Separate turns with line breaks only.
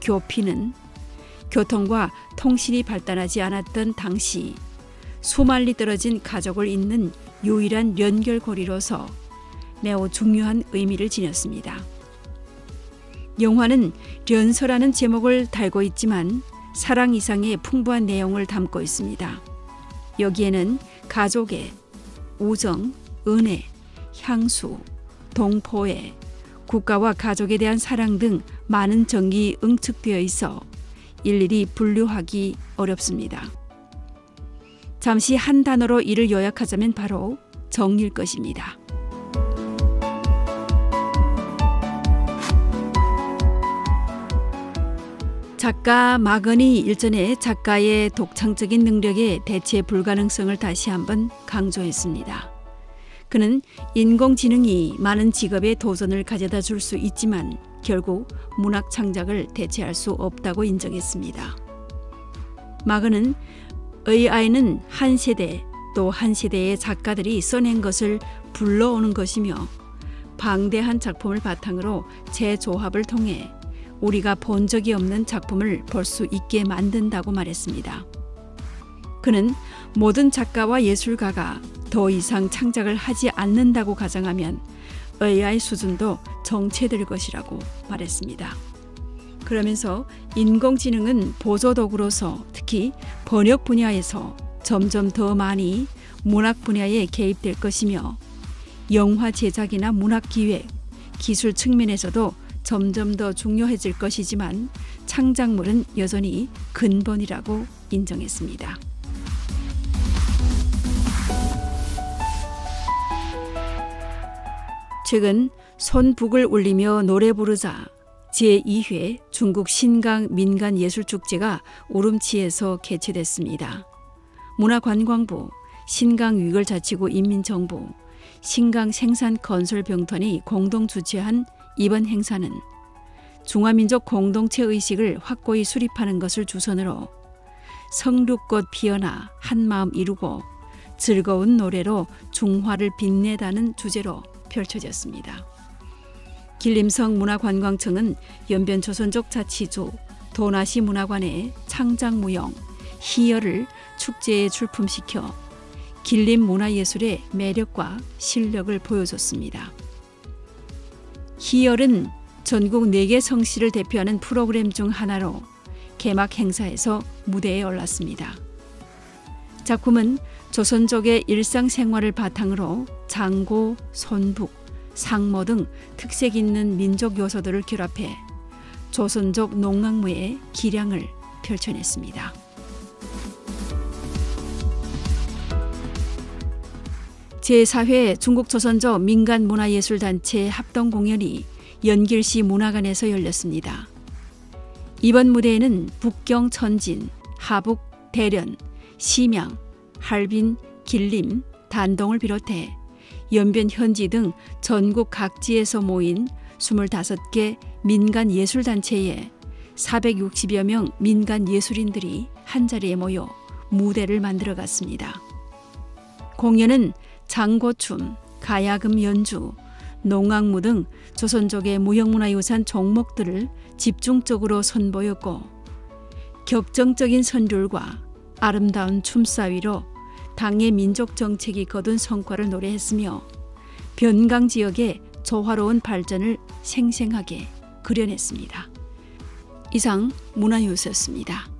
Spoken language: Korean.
교피는 교통과 통신이 발달하지 않았던 당시 수만리 떨어진 가족을 잇는 유일한 연결고리로서 매우 중요한 의미를 지녔습니다. 영화는 련서라는 제목을 달고 있지만 사랑 이상의 풍부한 내용을 담고 있습니다. 여기에는 가족의 우정, 은혜, 향수, 동포애, 국가와 가족에 대한 사랑 등 많은 정이 응축되어 있어 일일이 분류하기 어렵습니다. 잠시 한 단어로 이를 요약하자면 바로 정일 것입니다. 작가 마건이 일전에 작가의 독창적인 능력의 대체 불가능성을 다시 한번 강조했습니다. 그는 인공지능이 많은 직업의 도전을 가져다 줄 수 있지만 결국 문학 창작을 대체할 수 없다고 인정했습니다. 마건은 AI는 한 세대 또 한 세대의 작가들이 써낸 것을 불러오는 것이며 방대한 작품을 바탕으로 재조합을 통해 우리가 본 적이 없는 작품을 볼 수 있게 만든다고 말했습니다. 그는 모든 작가와 예술가가 더 이상 창작을 하지 않는다고 가정하면 AI 수준도 정체될 것이라고 말했습니다. 그러면서 인공지능은 보조도구로서 특히 번역 분야에서 점점 더 많이 문학 분야에 개입될 것이며 영화 제작이나 문학 기획, 기술 측면에서도 점점 더 중요해질 것이지만 창작물은 여전히 근본이라고 인정했습니다. 최근 손북을 울리며 노래 부르자 제2회 중국 신강 민간예술축제가 우름치에서 개최됐습니다. 문화관광부, 신강위걸자치구 인민정부, 신강생산건설병턴이 공동 주최한 이번 행사는 중화민족 공동체 의식을 확고히 수립하는 것을 주선으로 성류꽃 피어나 한마음 이루고 즐거운 노래로 중화를 빛내다는 주제로 펼쳐졌습니다. 길림성 문화관광청은 연변조선족 자치주 도나시 문화관의 창작무용 희열을 축제에 출품시켜 길림 문화예술의 매력과 실력을 보여줬습니다. 희열은 전국 4개 성씨를 대표하는 프로그램 중 하나로 개막 행사에서 무대에 올랐습니다. 작품은 조선족의 일상생활을 바탕으로 장고, 손북, 상모 등 특색 있는 민족 요소들을 결합해 조선족 농악무의 기량을 펼쳐냈습니다. 제4회 중국조선족 민간문화예술단체 합동공연이 연길시 문화관에서 열렸습니다. 이번 무대에는 북경 천진, 하북 대련, 심양, 할빈, 길림, 단동을 비롯해 연변 현지 등 전국 각지에서 모인 25개 민간예술단체에 460여 명 민간예술인들이 한자리에 모여 무대를 만들어갔습니다. 공연은 장고춤, 가야금 연주, 농악무 등 조선족의 무형문화유산 종목들을 집중적으로 선보였고 격정적인 선율과 아름다운 춤사위로 당의 민족 정책이 거둔 성과를 노래했으며 변강 지역의 조화로운 발전을 생생하게 그려냈습니다. 이상 문화뉴스였습니다.